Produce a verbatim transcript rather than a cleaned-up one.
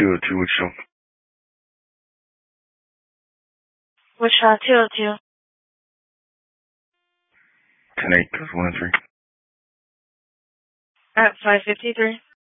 two oh two, Wichita. Wichita two oh two. ten eight, goes one and three. At five fifty-three.